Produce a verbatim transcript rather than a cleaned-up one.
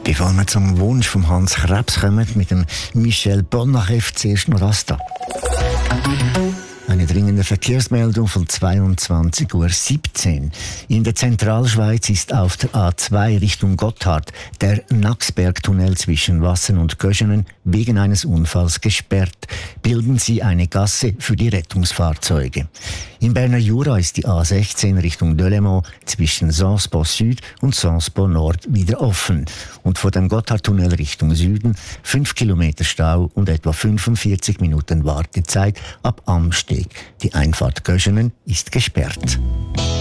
Bevor wir zum Wunsch von Hans Krebs kommen, mit dem Michel Polnareff zuerst noch das da. Eine dringende Verkehrsmeldung von zweiundzwanzig Uhr siebzehn. In der Zentralschweiz ist auf der A zwei Richtung Gotthard der Naxbergtunnel zwischen Wassen und Göschenen wegen eines Unfalls gesperrt. Bilden Sie eine Gasse für die Rettungsfahrzeuge. Im Berner Jura ist die A sechzehn Richtung Delémont zwischen Sanspo Süd und Sanspo Nord wieder offen. Und vor dem Gotthardtunnel Richtung Süden fünf Kilometer Stau und etwa fünfundvierzig Minuten Wartezeit ab Amsteg. Die Einfahrt Göschenen ist gesperrt.